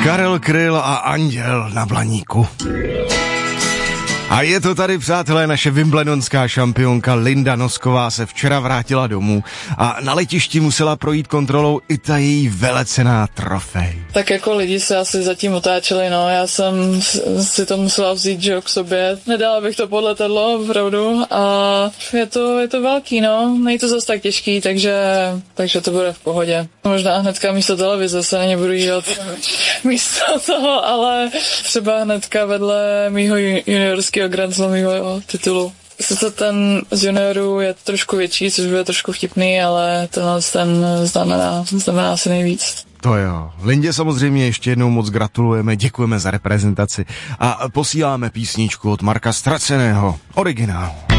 Karel Kryl a Anděl na Blaníku. A je to tady, přátelé, naše wimbledonská šampionka Linda Nosková se včera vrátila domů a na letišti musela projít kontrolou i ta její velecenná trofej. Tak jako lidi se asi zatím otáčeli, no, já jsem si to musela vzít, že k sobě. Nedala bych to pod letadlo, opravdu, a je to velký, no, není to zase tak těžký, takže to bude v pohodě. Možná hnedka místo televize se na ně budu dívat místo toho, ale třeba hnedka vedle mýho juniorského Grand Slamového titulu. Sice ten z juniorů je trošku větší, což bude trošku vtipný, ale ten znamená asi nejvíc. To jo. Lindě samozřejmě ještě jednou moc gratulujeme, děkujeme za reprezentaci a posíláme písničku od Marka Straceného. Originál.